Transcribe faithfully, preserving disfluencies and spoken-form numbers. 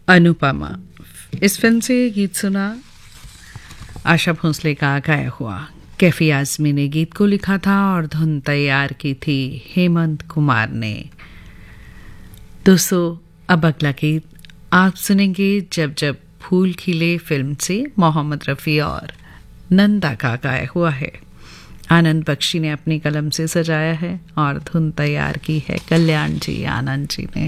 अनुपमा, इस फिल्म से ये गीत सुना आशा भोसले का गाया हुआ। कैफी आजमी ने गीत को लिखा था और धुन तैयार की थी हेमंत कुमार ने। दोस्तों, अब अगला गीत आप सुनेंगे जब जब फूल खिले फिल्म से मोहम्मद रफ़ी और नंदा का गाया हुआ है। आनंद बख्शी ने अपनी कलम से सजाया है और धुन तैयार की है कल्याण जी आनंद जी ने।